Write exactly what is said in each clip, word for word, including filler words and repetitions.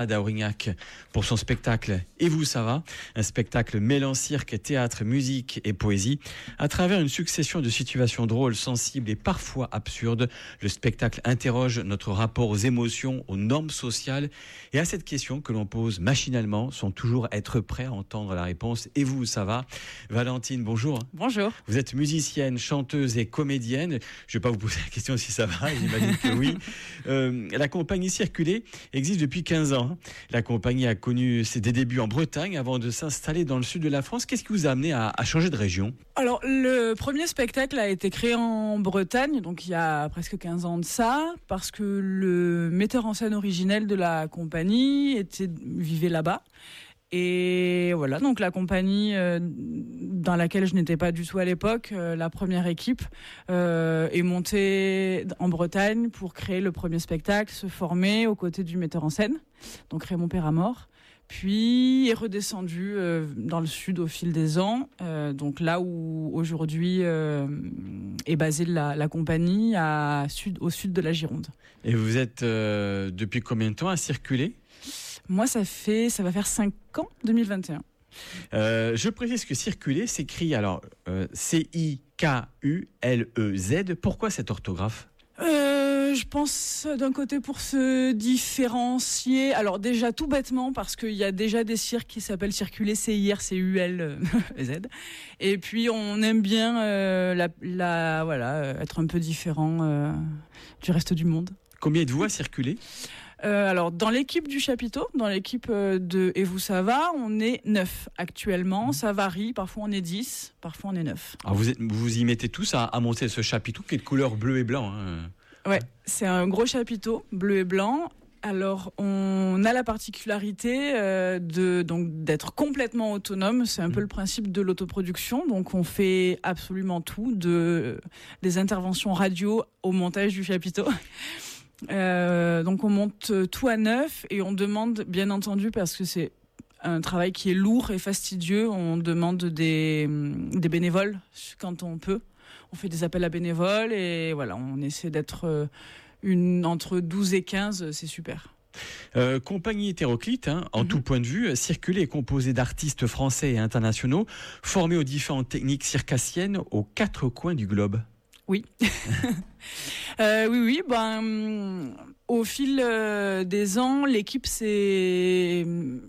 d'Aurignac pour son spectacle Et vous, ça va ? Un spectacle mêlant cirque, théâtre, musique et poésie. À travers une succession de situations drôles, sensibles et parfois absurdes, le spectacle interroge notre rapport aux émotions, aux normes sociales et à cette question que l'on pose machinalement, sans toujours être prêt à entendre la réponse. Et vous, ça va ? Valentine, bonjour. Bonjour. Vous êtes musicienne, chanteuse et comédienne. Je ne vais pas vous poser la question si ça va, j'imagine que oui. Euh, la compagnie Circuler existe depuis quinze ans. La compagnie a connu ses débuts en Bretagne avant de s'installer dans le sud de la France. Qu'est-ce qui vous a amené à, à changer de région ? Alors, le premier spectacle a été créé en Bretagne, donc il y a presque quinze ans de ça, parce que le metteur en scène originel de la compagnie était, vivait là-bas. Et voilà, donc la compagnie euh, dans laquelle je n'étais pas du tout à l'époque, euh, la première équipe, euh, est montée en Bretagne pour créer le premier spectacle, se former aux côtés du metteur en scène, donc Raymond Péramore, puis est redescendue euh, dans le sud au fil des ans, euh, donc là où aujourd'hui euh, est basée la, la compagnie, à sud, au sud de la Gironde. Et vous êtes euh, depuis combien de temps à circuler ? Moi, ça fait, ça va faire cinq ans, deux mille vingt et un. Euh, je précise que circuler s'écrit alors euh, C I K U L E Z. Pourquoi cette orthographe ? Euh, je pense d'un côté pour se différencier. Alors déjà tout bêtement parce qu'il y a déjà des cirques qui s'appellent Circuler, C I R C U L Z. Et puis on aime bien euh, la, la, voilà, être un peu différent euh, du reste du monde. Combien êtes-vous à circuler ? Euh, alors, dans l'équipe du chapiteau, dans l'équipe de Et vous, ça va, on est neuf actuellement. Ça varie. Parfois, on est dix. Parfois, on est neuf. Alors, vous, êtes, vous y mettez tous à, à monter ce chapiteau qui est de couleur bleu et blanc. Hein. Ouais, c'est un gros chapiteau, bleu et blanc. Alors, on a la particularité euh, de donc d'être complètement autonome. C'est un mmh. peu le principe de l'autoproduction. Donc, on fait absolument tout, de des interventions radio au montage du chapiteau. Euh, donc on monte tout à neuf et on demande, bien entendu, parce que c'est un travail qui est lourd et fastidieux, on demande des, des bénévoles quand on peut. On fait des appels à bénévoles et voilà, on essaie d'être une, entre douze et quinze, c'est super. Euh, compagnie hétéroclite, hein, en mm-hmm. tout point de vue, Circuler est composé d'artistes français et internationaux formés aux différentes techniques circassiennes aux quatre coins du globe. Oui. euh, oui, oui. Ben, au fil euh, des ans, l'équipe s'est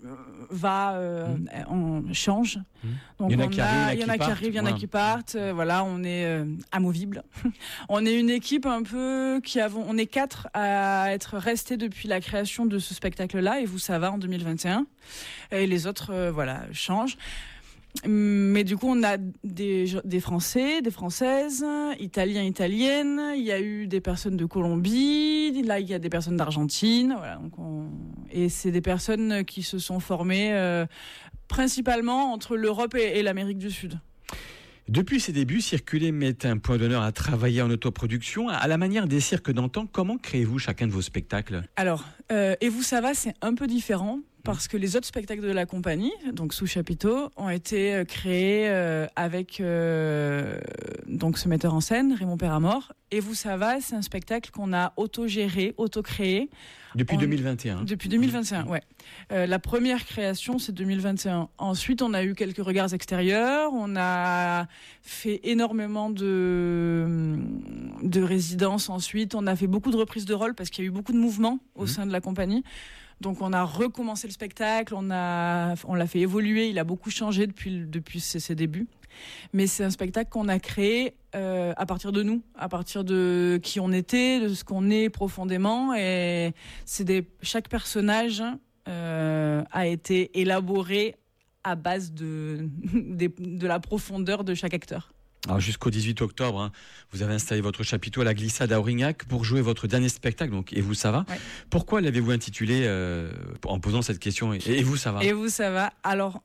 va euh, mmh. on change. Mmh. Donc il y en a on qui a, arrivent, il y en a qui arrivent, il y en a qui partent. Euh, voilà, on est euh, amovible. On est une équipe un peu qui avons, on est quatre à être restés depuis la création de ce spectacle-là. Et vous, ça va en deux mille vingt et un. Et les autres, euh, voilà, changent. Mais du coup, on a des, des Français, des Françaises, Italiens, Italiennes. Il y a eu des personnes de Colombie. Là, il y a des personnes d'Argentine. Voilà, donc on... Et c'est des personnes qui se sont formées euh, principalement entre l'Europe et, et l'Amérique du Sud. Depuis ses débuts, Circuler met un point d'honneur à travailler en autoproduction. À la manière des cirques d'antan, comment créez-vous chacun de vos spectacles ? Alors, euh, Et vous, ça va, c'est un peu différent. Parce que les autres spectacles de la compagnie, donc sous chapiteau, ont été créés euh, avec euh, donc ce metteur en scène, Raymond Péramore. Et vous, ça va, c'est un spectacle qu'on a auto-géré, auto-créé. Depuis en... deux mille vingt et un. Depuis deux mille vingt et un, ouais. Euh, la première création, c'est deux mille vingt et un. Ensuite, on a eu quelques regards extérieurs. On a fait énormément de de résidences. Ensuite, on a fait beaucoup de reprises de rôle parce qu'il y a eu beaucoup de mouvements au mmh. sein de la compagnie. Donc on a recommencé le spectacle, on a, on l'a fait évoluer, il a beaucoup changé depuis, depuis ses, ses débuts. Mais c'est un spectacle qu'on a créé euh, à partir de nous, à partir de qui on était, de ce qu'on est profondément. Et c'est des, chaque personnage euh, a été élaboré à base de, de, de la profondeur de chaque acteur. Alors jusqu'au dix-huit octobre, hein, vous avez installé votre chapiteau à la Glissade à Aurignac pour jouer votre dernier spectacle, donc Et vous, ça va ? Ouais. Pourquoi l'avez-vous intitulé euh, en posant cette question ? Et vous, ça va ? Et vous, ça va ? Alors,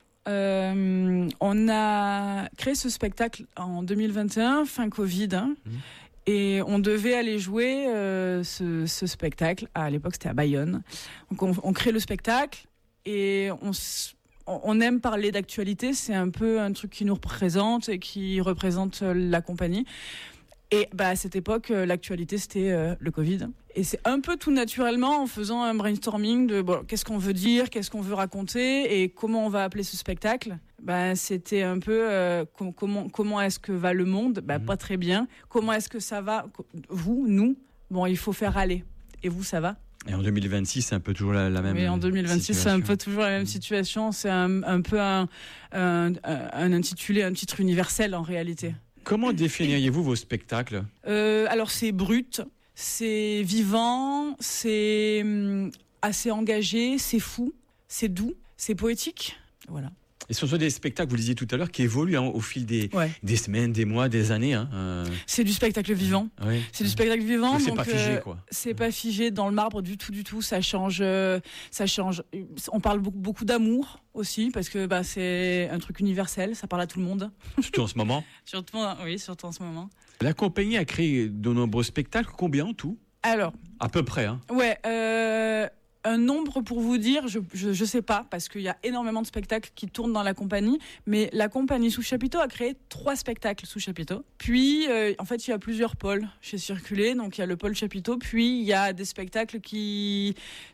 euh, on a créé ce spectacle en deux mille vingt et un, fin Covid, hein, mmh. et on devait aller jouer euh, ce, ce spectacle. À l'époque, c'était à Bayonne. Donc, on, on crée le spectacle et on s- On aime parler d'actualité, c'est un peu un truc qui nous représente et qui représente la compagnie. Et bah, à cette époque, euh, l'actualité, c'était euh, le Covid. Et c'est un peu tout naturellement, en faisant un brainstorming de bon, qu'est-ce qu'on veut dire, qu'est-ce qu'on veut raconter et comment on va appeler ce spectacle. Bah, c'était un peu euh, com- comment, comment est-ce que va le monde, bah, mmh. Pas très bien. Comment est-ce que ça va, vous, nous, bon, il faut faire aller. Et vous, ça va ? Et en deux mille vingt-six, c'est un peu toujours la, la même situation. Oui, en deux mille vingt-six, situation. C'est un peu toujours la même situation. C'est un, un peu un, un, un intitulé, un titre universel en réalité. Comment définiriez-vous vos spectacles ? euh, Alors, c'est brut, c'est vivant, c'est hum, assez engagé, c'est fou, c'est doux, c'est poétique. Voilà. Et ce sont des spectacles, vous le disiez tout à l'heure, qui évoluent hein, au fil des, ouais. des semaines, des mois, des années. Hein, euh... C'est du spectacle vivant. Oui. C'est du spectacle vivant. Donc, donc c'est pas figé, euh, quoi. C'est pas figé dans le marbre du tout, du tout. Ça change. Euh, ça change. On parle beaucoup, beaucoup d'amour aussi, parce que bah, c'est un truc universel. Ça parle à tout le monde. Surtout en ce moment. Surtout, oui, surtout en ce moment. La compagnie a créé de nombreux spectacles. Combien en tout ? Alors. À peu près, hein. Ouais. Euh... Un nombre pour vous dire, je, je je sais pas parce qu'il y a énormément de spectacles qui tournent dans la compagnie, mais la compagnie Sous Chapiteau a créé trois spectacles sous Chapiteau. Puis euh, en fait il y a plusieurs pôles chez Circulé, donc il y a le pôle Chapiteau, puis il y a des spectacles qui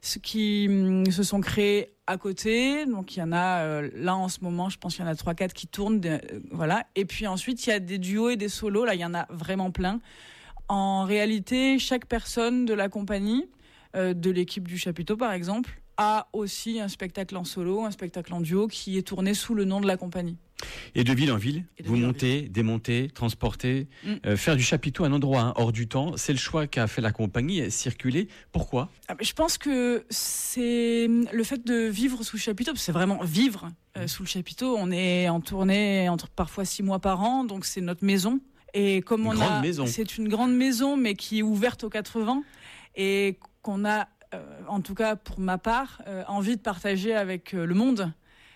qui hum, se sont créés à côté, donc il y en a euh, là en ce moment, je pense qu'il y en a trois quatre qui tournent, de, euh, voilà. Et puis ensuite il y a des duos et des solos, là il y en a vraiment plein. En réalité, chaque personne de la compagnie de l'équipe du Chapiteau par exemple, a aussi un spectacle en solo, un spectacle en duo qui est tourné sous le nom de la compagnie. Et de ville en ville, vous montez, ville. démontez, transportez, mm. euh, faire du Chapiteau un endroit hein, hors du temps, c'est le choix qu'a fait la compagnie, Circuler. Pourquoi ? ah, Je pense que c'est le fait de vivre sous le Chapiteau, c'est vraiment vivre euh, sous le Chapiteau. On est en tournée entre parfois six mois par an, donc c'est notre maison. Et comme une on grande a, maison. C'est une grande maison, mais qui est ouverte aux quatre-vingts. Et qu'on a, euh, en tout cas pour ma part, euh, envie de partager avec euh, le monde.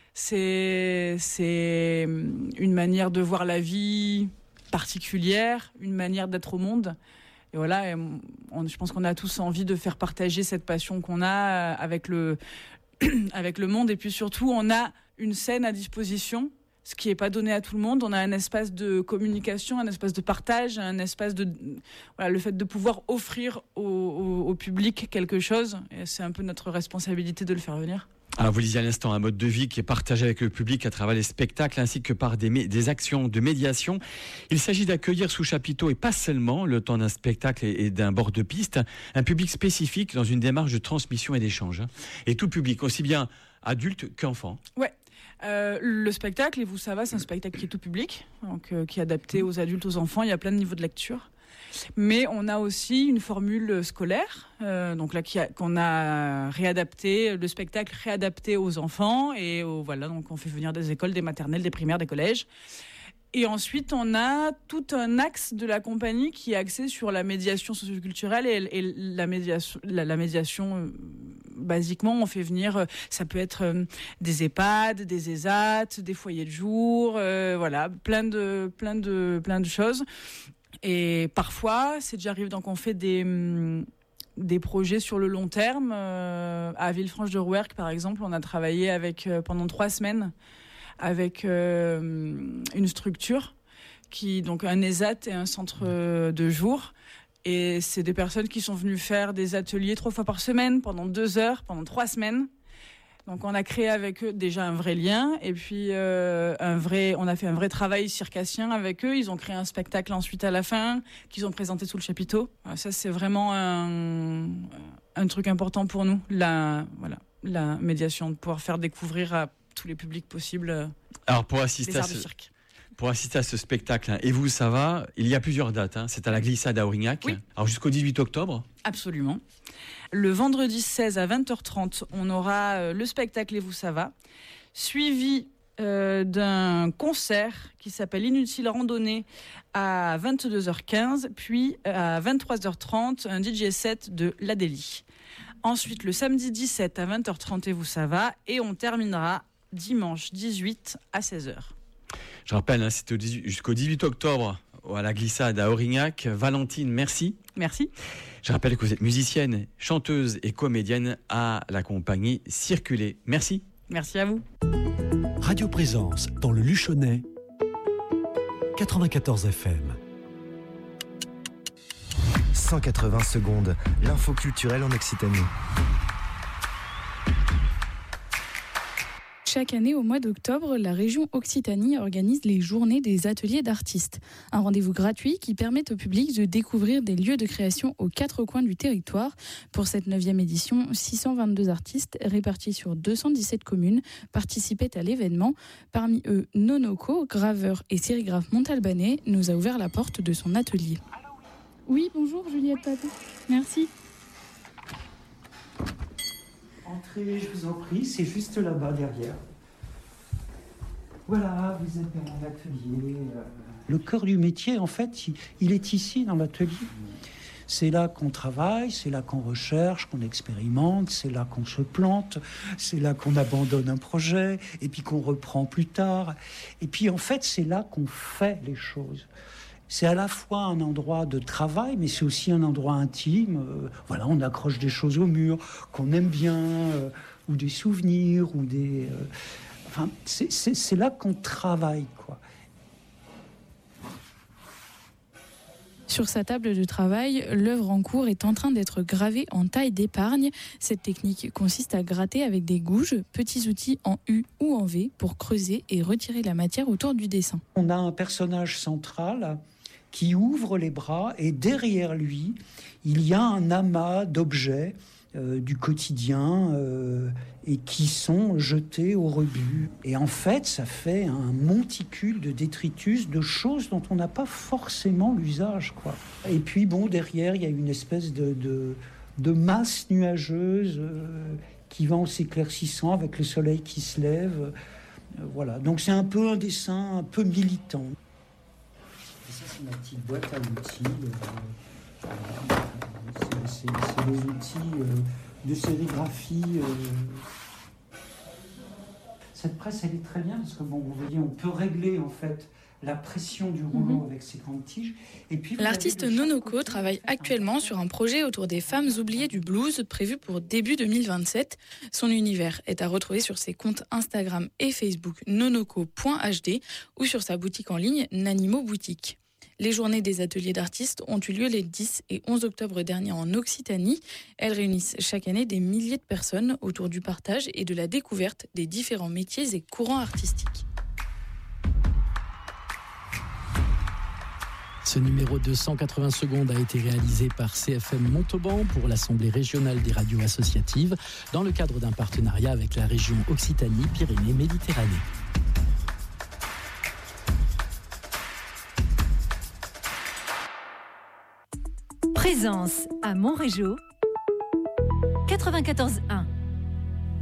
C'est, c'est une manière de voir la vie particulière, une manière d'être au monde. Et voilà, et on, je pense qu'on a tous envie de faire partager cette passion qu'on a avec le, avec le monde. Et puis surtout, on a une scène à disposition, ce qui n'est pas donné à tout le monde. On a un espace de communication, un espace de partage, un espace de... Voilà, le fait de pouvoir offrir au, au, au public quelque chose, et c'est un peu notre responsabilité de le faire venir. Alors vous disiez à l'instant un mode de vie qui est partagé avec le public à travers les spectacles ainsi que par des, mé- des actions de médiation. Il s'agit d'accueillir sous Chapiteau et pas seulement le temps d'un spectacle et, et d'un bord de piste, un public spécifique dans une démarche de transmission et d'échange. Et tout public, aussi bien adulte qu'enfant. Ouais. Euh, le spectacle, et vous savez, c'est un spectacle qui est tout public, donc euh, qui est adapté aux adultes, aux enfants. Il y a plein de niveaux de lecture. Mais on a aussi une formule scolaire, euh, donc là qui a, qu'on a réadapté, le spectacle réadapté aux enfants et aux, voilà, donc on fait venir des écoles, des maternelles, des primaires, des collèges. Et ensuite, on a tout un axe de la compagnie qui est axé sur la médiation socioculturelle et, et la médiation, la, la médiation. Euh, basiquement, on fait venir, euh, ça peut être euh, des EHPAD, des ESAT, des foyers de jour, euh, voilà, plein de, plein de, plein de choses. Et parfois, c'est déjà arrivé, donc on fait des, des projets sur le long terme. Euh, à Villefranche-de-Rouergue, par exemple, on a travaillé avec, euh, pendant trois semaines avec euh, une structure, qui, donc un ESAT et un centre de jour. Et c'est des personnes qui sont venues faire des ateliers trois fois par semaine, pendant deux heures, pendant trois semaines. Donc on a créé avec eux déjà un vrai lien et puis euh, un vrai, on a fait un vrai travail circassien avec eux. Ils ont créé un spectacle ensuite à la fin qu'ils ont présenté sous le Chapiteau. Ça c'est vraiment un, un truc important pour nous, la, voilà, la médiation, de pouvoir faire découvrir à tous les publics possibles. Alors pour assister à ce... cirque. Pour assister à ce spectacle, hein, et vous, ça va, il y a plusieurs dates. Hein, c'est à la Glissade à Aurignac. Oui. Alors jusqu'au dix-huit octobre. Absolument. Le vendredi seize à vingt heures trente, on aura euh, le spectacle Et vous, ça va, suivi euh, d'un concert qui s'appelle Inutile Randonnée à vingt-deux heures quinze, puis à vingt-trois heures trente, un D J set de l'Adélie. Ensuite, le samedi dix-sept à vingt heures trente, Et vous, ça va, et on terminera dimanche dix-huit à seize heures. Je rappelle, hein, c'était jusqu'au dix-huit octobre à la Glissade à Aurignac. Valentine, merci. Merci. Je rappelle que vous êtes musicienne, chanteuse et comédienne à la compagnie Circuler. Merci. Merci à vous. Radio Présence dans le Luchonnais, quatre-vingt-quatorze F M. cent quatre-vingts secondes, l'info culturelle en Occitanie. Chaque année, au mois d'octobre, la région Occitanie organise les journées des ateliers d'artistes. Un rendez-vous gratuit qui permet au public de découvrir des lieux de création aux quatre coins du territoire. Pour cette neuvième édition, six cent vingt-deux artistes répartis sur deux cent dix-sept communes participaient à l'événement. Parmi eux, Nonoko, graveur et sérigraphe montalbanais, nous a ouvert la porte de son atelier. Oui, bonjour Juliette Papin. Merci. Entrez, je vous en prie, c'est juste là-bas derrière. Voilà, vous êtes dans mon atelier. Le cœur du métier, en fait, il est ici dans l'atelier. C'est là qu'on travaille, c'est là qu'on recherche, qu'on expérimente, c'est là qu'on se plante, c'est là qu'on abandonne un projet et puis qu'on reprend plus tard. Et puis en fait, c'est là qu'on fait les choses. C'est à la fois un endroit de travail, mais c'est aussi un endroit intime. Euh, voilà, on accroche des choses au mur qu'on aime bien, euh, ou des souvenirs, ou des... Euh, enfin, c'est, c'est, c'est là qu'on travaille, quoi. Sur sa table de travail, l'œuvre en cours est en train d'être gravée en taille d'épargne. Cette technique consiste à gratter avec des gouges, petits outils en U ou en V, pour creuser et retirer la matière autour du dessin. On a un personnage central qui ouvre les bras et derrière lui, il y a un amas d'objets euh, du quotidien euh, et qui sont jetés au rebut. Et en fait, ça fait un monticule de détritus, de choses dont on n'a pas forcément l'usage, quoi. Et puis, bon, derrière, il y a une espèce de, de, de masse nuageuse euh, qui va en s'éclaircissant avec le soleil qui se lève. Euh, voilà. Donc, c'est un peu un dessin un peu militant. Et ça, c'est ma petite boîte à outils. Euh, euh, c'est, c'est, c'est les outils euh, de sérigraphie. Euh. Cette presse, elle est très bien parce que, bon, vous voyez, on peut régler, en fait, la pression du rouleau mmh. avec ses grandes tiges. Et puis, l'artiste Nonoko côté, travaille actuellement sur un projet autour des femmes oubliées du blues prévu pour début deux mille vingt-sept. Son univers est à retrouver sur ses comptes Instagram et Facebook nonoko point h d ou sur sa boutique en ligne Nanimo Boutique. Les journées des ateliers d'artistes ont eu lieu les dix et onze octobre dernier en Occitanie. Elles réunissent chaque année des milliers de personnes autour du partage et de la découverte des différents métiers et courants artistiques. Ce numéro de cent quatre-vingts secondes a été réalisé par C F M Montauban pour l'Assemblée régionale des radios associatives dans le cadre d'un partenariat avec la région Occitanie-Pyrénées-Méditerranée. Présence à Montrégeau, quatre-vingt-quatorze un.